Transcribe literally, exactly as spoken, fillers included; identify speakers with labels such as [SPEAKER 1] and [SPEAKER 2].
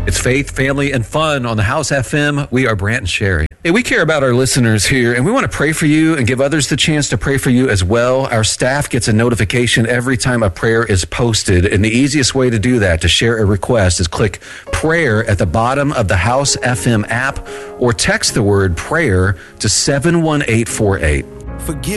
[SPEAKER 1] It's faith, family, and fun on the House F M. We are Brant and Sherry. Hey, we care about our listeners here, and we want to pray for you and give others the chance to pray for you as well. Our staff gets a notification every time a prayer is posted, and the easiest way to do that, to share a request, is click prayer at the bottom of the House F M app or text the word prayer to seven one eight four eight.
[SPEAKER 2] Forgive